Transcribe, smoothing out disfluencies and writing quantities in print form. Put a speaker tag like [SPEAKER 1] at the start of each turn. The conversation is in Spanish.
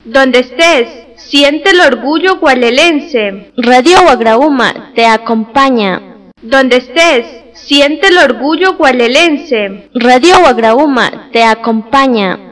[SPEAKER 1] Donde estés, siente el orgullo gualelense.
[SPEAKER 2] Radio Guagrauma te acompaña.
[SPEAKER 1] Donde estés, siente el orgullo gualelense.
[SPEAKER 2] Radio Guagrauma te acompaña.